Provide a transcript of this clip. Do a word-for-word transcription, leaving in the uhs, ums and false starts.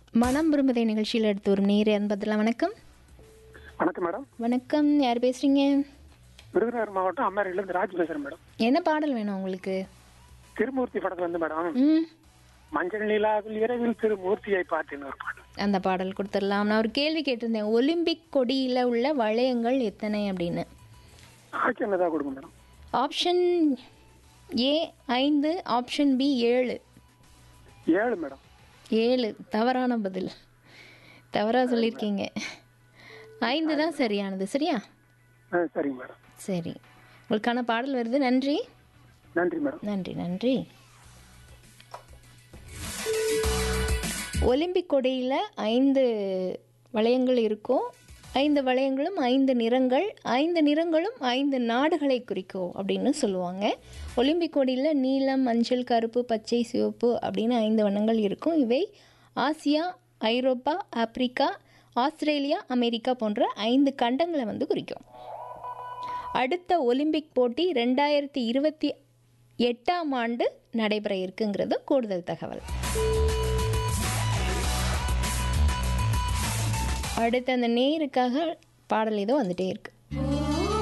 மனம் விரும்புதை நிகழ்ச்சியில் எடுத்து வரும் நேரே அன்பதில் வணக்கம். வணக்கம் மேடம். வணக்கம், யார் பேசுறீங்க? விருதுநகர் மாவட்டம் அம்மாரிலிருந்து ராஜ் பேசுறேன் மேடம். என்ன பாடல் வேணும் உங்களுக்கு? திருமூர்த்தி படத்துல வந்து மேடம், ம் மஞ்சள் நிலாவில் இரவில் திருமூர்த்தியை பார்த்தேன்னு ஒரு பாடல். அந்த பாடல் கொடுத்துடலாம். நான் ஒரு கேள்வி கேட்டிருந்தேன், ஒலிம்பிக் கொடியில் உள்ள வளையங்கள் எத்தனை அப்படின்னு. ஆப்ஷன் ஏதாவது கொடுங்க மேடம். ஆப்ஷன் ஏ ஐந்து, ஆப்ஷன் பி ஏழு. ஏழு மேடம். ஏழு தவறான பதில், தவறாக சொல்லியிருக்கீங்க. ஐந்து தான் சரியானது. சரியா? ஆ சரிங்க மேடம். சரி, உங்களுக்கான பாடல் வருது. நன்றி. நன்றி மேடம். நன்றி நன்றி. ஒலிம்பிக் கொடியில் ஐந்து வளையங்கள் இருக்கும். ஐந்து வளையங்களும் ஐந்து நிறங்கள், ஐந்து நிறங்களும் ஐந்து நாடுகளை குறிக்கும் அப்படின்னு சொல்லுவாங்க. ஒலிம்பிக் கொடியில் நீலம், மஞ்சள், கருப்பு, பச்சை, சிவப்பு அப்படின்னு ஐந்து வண்ணங்கள் இருக்கும். இவை ஆசியா, ஐரோப்பா, ஆப்பிரிக்கா, ஆஸ்திரேலியா, அமெரிக்கா போன்ற ஐந்து கண்டங்களை வந்து குறிக்கும். அடுத்த ஒலிம்பிக் போட்டி ரெண்டாயிரத்தி இருபத்தி எட்டாம் ஆண்டு நடைபெற இருக்குங்கிறது கூடுதல் தகவல். அடுத்த அந்த நேருக்காக பாடல் ஏதோ வந்துட்டே இருக்கு.